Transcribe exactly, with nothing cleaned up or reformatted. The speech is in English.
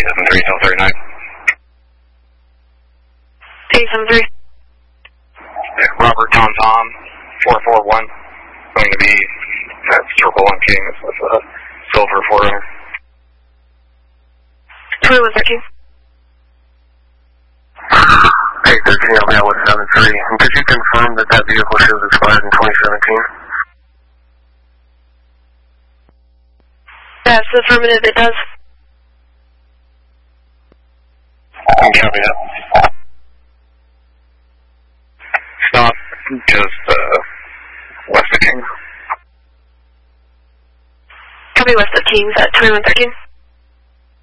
seven three, South thirty-nine. eight seven three. Robert, Tom, Tom, four four one. Going to be at Circle one Kings with a silver four runner. twenty-one thirteen. eight thirteen, I'll be out with seven three. And could you confirm that that vehicle shows expired in twenty seventeen? Yes, affirmative, it does. Copy that. Stop just uh, west of Kings. Copy west of Kings at twenty-one thirteen.